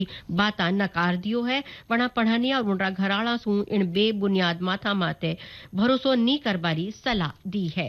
बाता नकार दियो है वणा पढ़ानिया और उनरा घराड़ा सु इन बेबुनियाद माथा माते भरोसो नी करबारी सलाह दी है।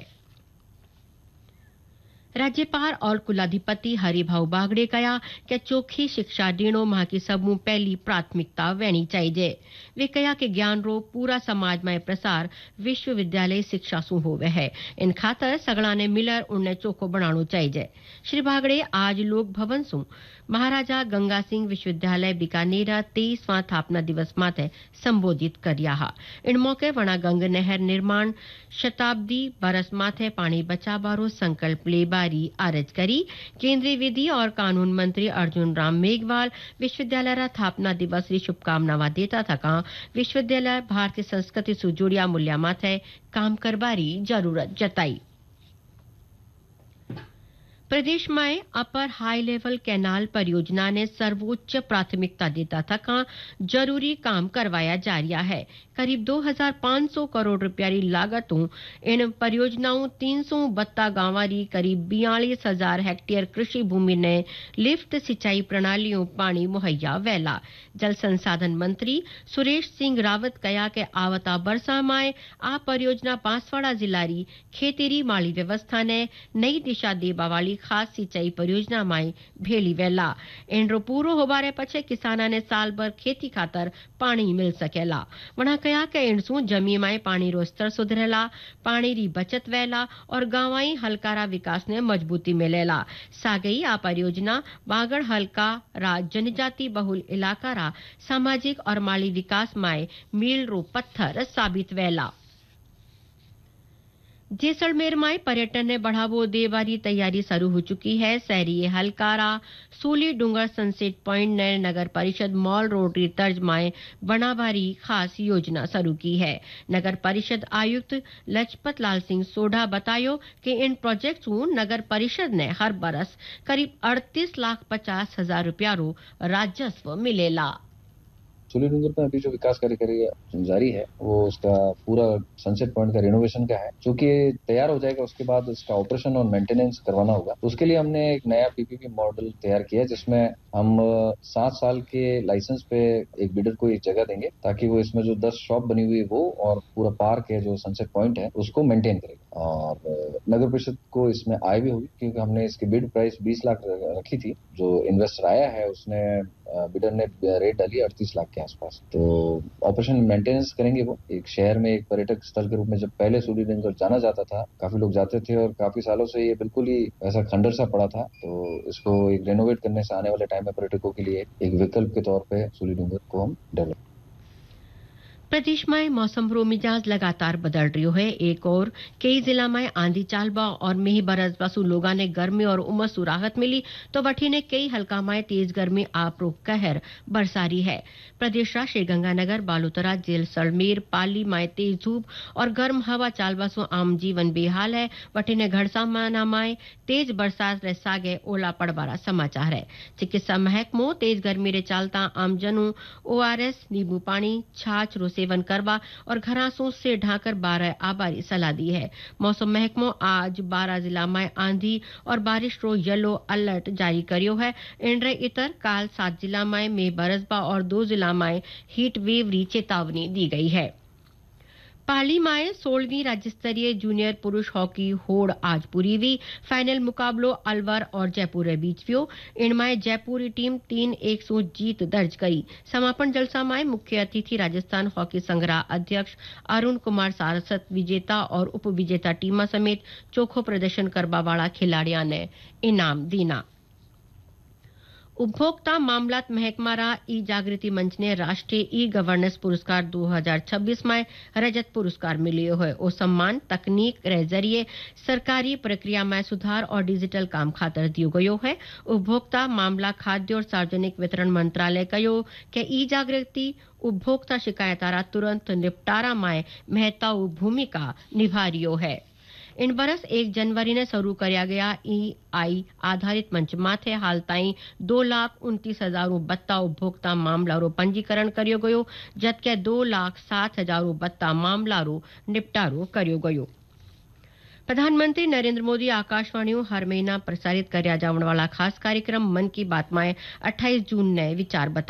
राज्यपाल और कुलाधिपति हरिभाऊ बागड़े कहा कि चोखी शिक्षा देनो मां की सबू पहली प्राथमिकता वेणी चाहिए। वे कहा कि ज्ञान रो पूरा समाज में प्रसार विश्वविद्यालय शिक्षा सु होवे है। इन खातर सगड़ा ने मिलर उन्हें चोखो बनानो चाहिए। श्री बागड़े आज लोक भवन सु महाराजा गंगा सिंह विश्वविद्यालय बीकानेर 23वां स्थापना दिवस माथे संबोधित कर्या। इन मौके वणा गंग नहर निर्माण शताब्दी बरस माथे पानी बचाबारो संकल्प लेबारी आरज करी। केंद्रीय विधि और कानून मंत्री अर्जुन राम मेघवाल विश्वविद्यालय स्थापना दिवस की शुभकामनावा देता था। विश्वविद्यालय भारतीय संस्कृति से जुड़िया मूल्य माथे काम करबारी जरूरत जताई। प्रदेश में अपर हाई लेवल कैनाल परियोजना ने सर्वोच्च प्राथमिकता देता था जरूरी काम करवाया जा रहा है। करीब 2500 करोड़ रुपया की लागत इन परियोजनाओं 332 गांवारी करीब 42,000 हेक्टेयर कृषि भूमि ने लिफ्ट सिंचाई प्रणालियों पानी मुहैया वेला। जल संसाधन मंत्री सुरेश सिंह रावत कहा कि आवता बरसा में आ परियोजना बांसवाड़ा जिलारी खेतेरी माली व्यवस्था ने नई दिशा देवा वाली खास सिंचाई परियोजना में भेली वेला। इनरो पूरो होबारे पछे किसाना ने साल भर खेती खातर पानी मिल सकेला। वणा कहा कि इनसु जमी में पानी रो स्तर सुधरेला, पानी री बचत वेला और गांवाई हलकारा विकास ने मजबूती मिलेला। सागई आ परियोजना बागड़ हलका रा जनजाति बहुल इलाका रा सामाजिक और माली विकास में मील रो पत्थर साबित वेला। जैसलमेर में पर्यटन ने बढ़ावो देवारी तैयारी शुरू हो चुकी है। शहरी हलकारा सूली डूंगर सनसेट पॉइंट ने नगर परिषद मॉल रोड तर्ज में बनावारी खास योजना शुरू की है। नगर परिषद आयुक्त लजपत लाल सिंह सोढ़ा बतायो कि इन प्रोजेक्ट नगर परिषद ने हर बरस करीब 38,50,000 रुपया रो राजस्व मिलेला। सूली डूंगर में अभी जो विकास कार्य जारी है वो उसका पूरा सनसेट पॉइंट का रिनोवेशन का है, जो कि तैयार हो जाएगा उसके बाद इसका ऑपरेशन और मेंटेनेंस करवाना होगा। उसके लिए हमने एक नया पीपीपी मॉडल तैयार किया जिसमें हम 7 साल के लाइसेंस पे एक बिल्डर को एक जगह देंगे ताकि वो इसमें जो 10 शॉप बनी हुई है वो और पूरा पार्क है जो सनसेट पॉइंट है उसको मेंटेन करेगा। और नगर परिषद को इसमें आय भी होगी क्योंकि हमने इसकी बिड प्राइस 20 लाख रखी थी। जो इन्वेस्टर आया है उसने बिडर ने रेट डाली 38 लाख के आसपास। तो ऑपरेशन मेंटेनेंस करेंगे वो। एक शहर में एक पर्यटक स्थल के रूप में जब पहले सूली डूंगर जाना जाता था, काफी लोग जाते थे और काफी सालों से ये बिल्कुल ही ऐसा खंडर सा पड़ा था। तो इसको एक रेनोवेट करने से आने वाले टाइम में पर्यटकों के लिए एक विकल्प के तौर पे सूली डूंगर को हम डेवलप। प्रदेश में मौसम रो मिजाज लगातार बदल रही है। एक और कई जिला में आंधी चालबा और मेह बरस बसु लोगा ने गर्मी और उमस से राहत मिली तो वठी ने कई हल्का में तेज गर्मी आप रो कहर बरसारी है। प्रदेश रा श्रीगंगानगर बालोतरा जैसलमेर पाली में तेज धूप और गर्म हवा चालबा से आम जीवन बेहाल है। वठी ने घड़सामाना में तेज बरसात रे सागे ओला पड़बारा समाचार है। चिकित्सा महकमो तेज गर्मी रे चालता आमजनों ओआरएस नींबू पानी छाछ रो सेवन करवा और घरासों से ढाकर 12 आबारी सलाह दी है। मौसम महकमो आज 12 जिला में आंधी और बारिश रो येलो अलर्ट जारी करियो है। इनरे इतर काल 7 जिला में मेह बरसबा और 2 जिला में हीट वेव री चेतावनी दी गई है। पाली में 16वीं राज्य स्तरीय जूनियर पुरुष हॉकी होड़ आज पूरी हुई। फाइनल मुकाबलो अलवर और जयपुर के बीच हुआ। इनमें जयपुर की टीम 3-1 से जीत दर्ज करी। समापन जलसा में मुख्य अतिथि राजस्थान हॉकी संघ अध्यक्ष अरुण कुमार सारस्वत विजेता और उप विजेता टीम समेत चोखो प्रदर्शन करवा वाला खिलाड़ियों ने इनाम दीना। उपभोक्ता मामलात महकमारा ई जागृति मंच ने राष्ट्रीय ई गवर्नेंस पुरस्कार 2026 में रजत पुरस्कार मिलियो है। ओ सम्मान तकनीक रे जरिए सरकारी प्रक्रिया में सुधार और डिजिटल काम खातर दियो गयो है। उपभोक्ता मामला खाद्य और सार्वजनिक वितरण मंत्रालय कयो कि ई जागृति उपभोक्ता शिकायतारा तुरंत निपटारा में महत्वपूर्ण भूमिका निभा रियो है। इन बरस 1 जनवरी ने शुरू किया गया ई आधारित मंच माथे हाल ताई 2,29,072 उपभोक्ता मामला रो पंजीकरण करियो गयो जबकि 2,07,072 मामला रो निपटारो करियो गयो। प्रधानमंत्री नरेंद्र मोदी आकाशवाणी हर महीना प्रसारित કર્યા જાવણ વાળા ખાસ કાર્યક્રમ મન કી બાત માં 28 जून ने विचार बता